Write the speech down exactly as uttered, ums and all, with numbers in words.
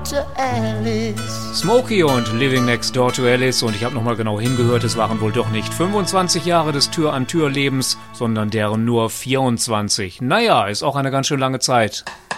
to Alice. Smokey und Living Next Door to Alice, und ich habe nochmal genau hingehört, es waren wohl doch nicht fünfundzwanzig Jahre des Tür-an-Tür-Lebens, sondern deren nur vierundzwanzig. Naja, ist auch eine ganz schön lange Zeit.